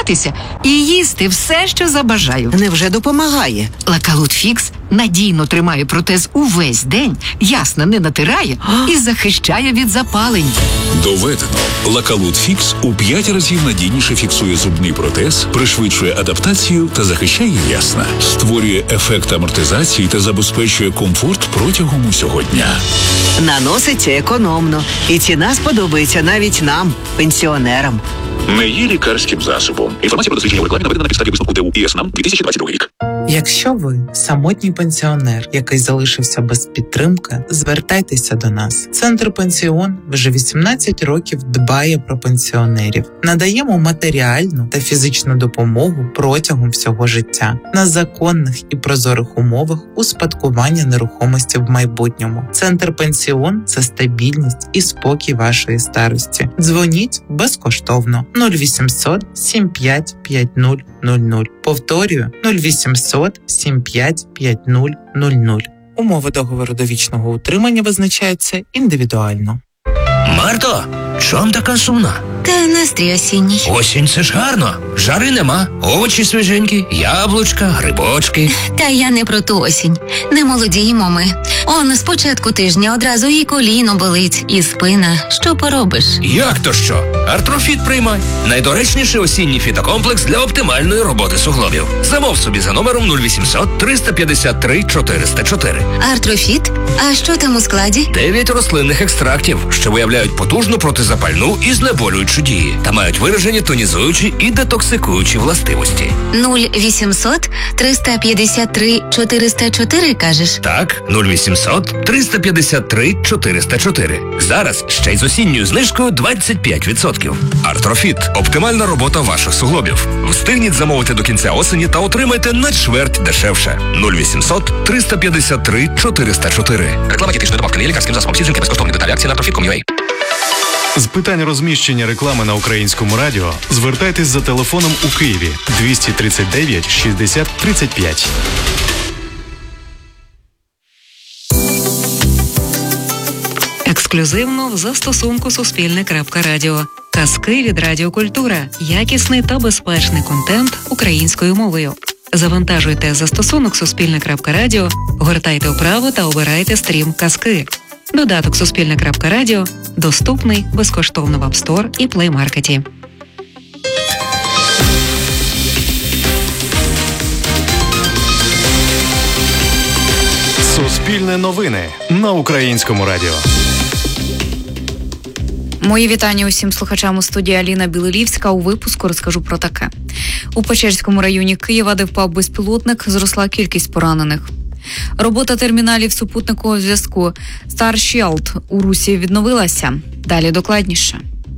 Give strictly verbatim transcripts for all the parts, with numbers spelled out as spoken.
купатися і їсти все, що забажаю. Невже допомагає? Лакалут Фікс надійно тримає протез увесь день, ясно не натирає і захищає від запалень. Доведено. Лакалут Фікс у п'ять разів надійніше фіксує зубний протез, пришвидшує адаптацію та захищає ясна. Створює ефект амортизації та забезпечує комфорт протягом усього дня. Наноситься економно. І ціна сподобається навіть нам, пенсіонерам. Не є лікарським засобом. Інформація про дослідження у рекламі наведена на підставі висновку ТУ і ес ен ем дві тисячі двадцять другий рік. Якщо ви самотній пенсіонер, який залишився без підтримки, звертайтеся до нас. Центр Пенсіон вже вісімнадцять років дбає про пенсіонерів. Надаємо матеріальну та фізичну допомогу протягом всього життя на законних і прозорих умовах успадкування нерухомості в майбутньому. Центр Пенсіон – це стабільність і спокій вашої старості. Дзвоніть безкоштовно нуль вісімсот сім п'ять п'ять нуль нуль нуль. Повторюю, нуль вісімсот сім п'ять п'ять нуль нуль нуль. Умови договору довічного утримання визначаються індивідуально. Марто, чом така сумна? Та настрій осінній. Осінь – це ж гарно. Жари нема, овочі свіженькі, яблучка, грибочки. Та я не про ту осінь. Не молодіємо ми. Он з початку тижня одразу і коліно болить, і спина. Що поробиш? Як то що? Артрофіт приймай. Найдоречніший осінній фітокомплекс для оптимальної роботи суглобів. Замов собі за номером нуль вісімсот триста п'ятдесят три чотириста чотири. Артрофіт? А що там у складі? Дев'ять рослинних екстрактів, що виявляють потужну протизапальну і знеболюючу дії та мають виражені тонізуючі і детоксикуючі властивості. нуль вісімсот триста п'ятдесят три чотириста чотири, кажеш? Так, нуль вісімсот триста п'ятдесят три чотириста чотири. Зараз ще й з осінньою знижкою двадцять п'ять відсотків. Артрофіт – оптимальна робота ваших суглобів. Встигніть замовити до кінця осені та отримайте на чверть дешевше. нуль вісімсот триста п'ятдесят три чотириста чотири. Реклама дієтичної добавки не є лікарським засобом. Всі дзвінки безкоштовні. Деталі акції на артрофіт крапка ком крапка ю а. З питань розміщення реклами на Українському радіо звертайтесь за телефоном у Києві двісті тридцять дев'ять шістдесят тридцять п'ять. Ексклюзивно в застосунку Суспільне.Радіо. Казки від Радіокультура. Якісний та безпечний контент українською мовою. Завантажуйте застосунок Суспільне.Радіо, гортайте вправо та обирайте стрім «Казки». Додаток Суспільне.Радіо доступний безкоштовно в App Store і Play Market. Суспільне новини на Українському радіо. Мої вітання усім слухачам. У студії Аліна Білилівська. У випуску розкажу про таке. У Печерському районі Києва, де впав безпілотник, зросла кількість поранених. Робота терміналів супутникового зв'язку Starsheld у Русі відновилася. Далі докладніше.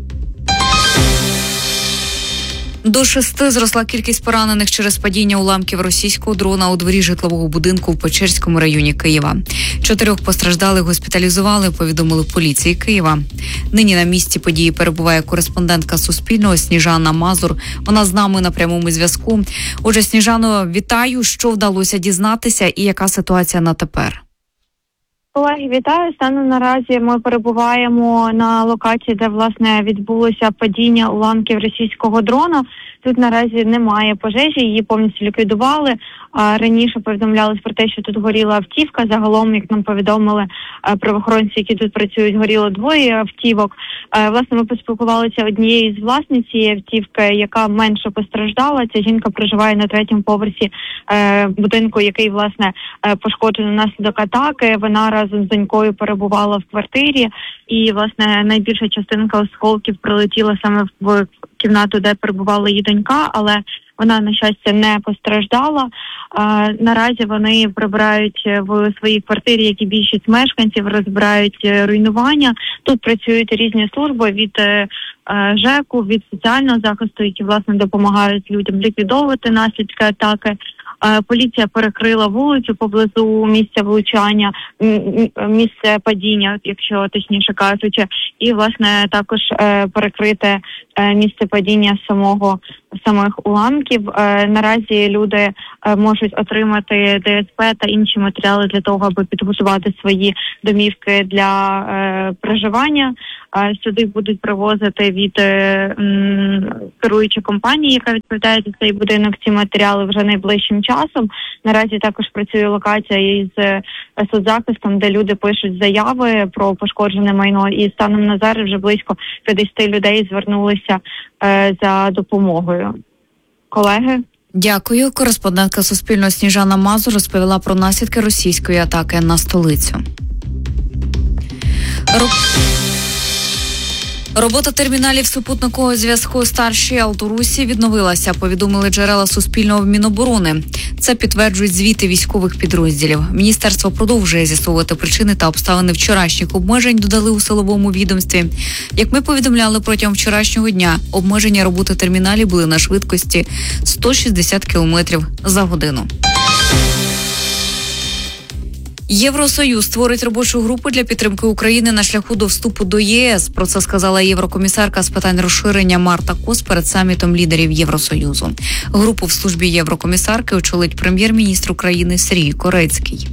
До шести зросла кількість поранених через падіння уламків російського дрона у дворі житлового будинку в Печерському районі Києва. Чотирьох постраждалих госпіталізували, повідомили поліції Києва. Нині на місці події перебуває кореспондентка Суспільного Сніжана Мазур. Вона з нами на прямому зв'язку. Отже, Сніжано, вітаю. Що вдалося дізнатися і яка ситуація на тепер? Колеги, вітаю. Станом наразі ми перебуваємо на локації, де, власне, відбулося падіння уламків російського дрона. Тут наразі немає пожежі, її повністю ліквідували. А раніше повідомлялось про те, що тут горіла автівка. Загалом, як нам повідомили правоохоронці, які тут працюють, горіло двоє автівок. Власне, ми поспілкувалися однією з власниць цієї автівки, яка менше постраждала. Ця жінка проживає на третьому поверсі будинку, який, власне, пошкоджений внаслідок атаки. Вона разом з донькою перебувала в квартирі. І, власне, найбільша частинка осколків прилетіла саме в кімнату, де перебувала її донька, але вона, на щастя, не постраждала. А, наразі вони прибирають в своїй квартирі, як і більшість мешканців, розбирають руйнування. Тут працюють різні служби від е, ЖЕКу, від соціального захисту, які, власне, допомагають людям ліквідовувати наслідки атаки. Поліція перекрила вулицю поблизу місця влучання, місце падіння, якщо точніше кажучи, і, власне, також перекрите місце падіння самого самих уламків. Наразі люди е, можуть отримати ДСП та інші матеріали для того, аби підготувати свої домівки для е, проживання. Е, сюди будуть привозити від е, м, керуючої компанії, яка відповідає за цей будинок, ці матеріали вже найближчим часом. Наразі також працює локація із е, соцзахистом, де люди пишуть заяви про пошкоджене майно, і станом на зараз вже близько п'ятдесят людей звернулися е, за допомогою. Колеги? Дякую. Кореспондентка Суспільного Сніжана Мазур розповіла про наслідки російської атаки на столицю. Роб... Робота терміналів супутникового зв'язку Старші Алтурусі відновилася, повідомили джерела Суспільного в Міноборони. Це підтверджують звіти військових підрозділів. Міністерство продовжує з'ясовувати причини та обставини вчорашніх обмежень, додали у силовому відомстві. Як ми повідомляли протягом вчорашнього дня, обмеження роботи терміналів були на швидкості сто шістдесят кілометрів за годину. Євросоюз створить робочу групу для підтримки України на шляху до вступу до ЄС. Про це сказала єврокомісарка з питань розширення Марта Кос перед самітом лідерів Євросоюзу. Групу в службі єврокомісарки очолить прем'єр-міністр України Сергій Корецький.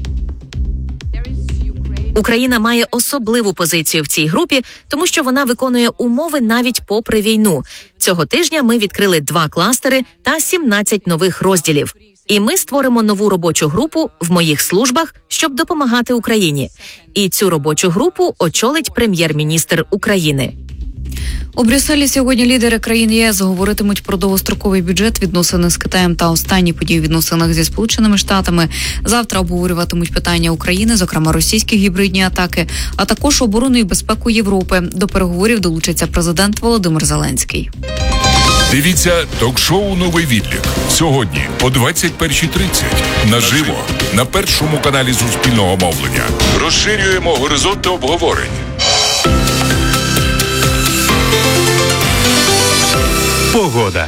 Україна має особливу позицію в цій групі, тому що вона виконує умови навіть попри війну. Цього тижня ми відкрили два кластери та сімнадцять нових розділів. І ми створимо нову робочу групу в моїх службах, щоб допомагати Україні. І цю робочу групу очолить прем'єр-міністр України. У Брюсселі сьогодні лідери країн ЄС говоритимуть про довгостроковий бюджет, відносини з Китаєм та останні події в відносинах зі Сполученими Штатами. Завтра обговорюватимуть питання України, зокрема російські гібридні атаки, а також оборону і безпеку Європи. До переговорів долучиться президент Володимир Зеленський. Дивіться ток-шоу «Новий відлік» сьогодні о двадцять перша тридцять наживо на першому каналі Суспільного мовлення. Розширюємо горизонти обговорень. Погода.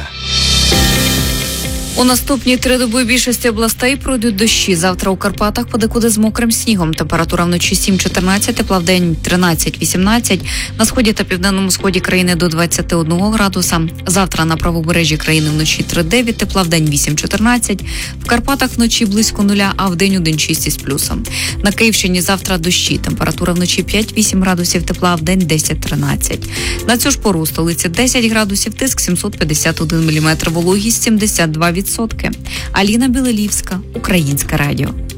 У наступні три доби більшості областей пройдуть дощі. Завтра у Карпатах подекуди з мокрим снігом. Температура вночі сім чотирнадцять, тепла в день тринадцять вісімнадцять. На сході та південному сході країни до двадцять один градуса. Завтра на правобережжі країни вночі три дев'ять, тепла в день вісім чотирнадцять. В Карпатах вночі близько нуля, а в день один шість із плюсом. На Київщині завтра дощі. Температура вночі п'ять вісім градусів, тепла, а в день десять тринадцять. На цю ж пору у столиці десять градусів, тиск сімсот п'ятдесят один міліметр, вологість сімдесят два відсотки. Аліна Білелівська, Українське радіо.